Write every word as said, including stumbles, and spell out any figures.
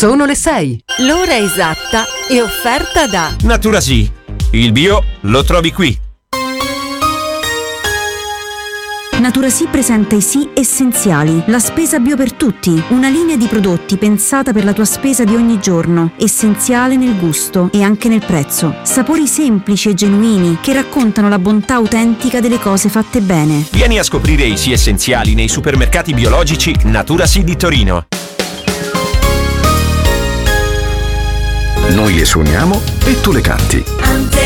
Sono le sei. L'ora esatta è offerta da Naturasì. Il bio lo trovi qui. Naturasì presenta i Sì Essenziali, la spesa bio per tutti, una linea di prodotti pensata per la tua spesa di ogni giorno, essenziale nel gusto e anche nel prezzo. Sapori semplici e genuini che raccontano la bontà autentica delle cose fatte bene. Vieni a scoprire i Sì Essenziali nei supermercati biologici Naturasì di Torino. Noi le suoniamo e tu le canti.